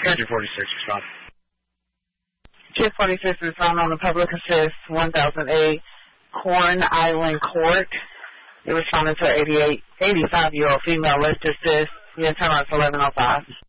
346, respond. 246 is found on the public assist 1008 Corn Island Court. You responded to 85-year-old female left assist. Your time is 11:05.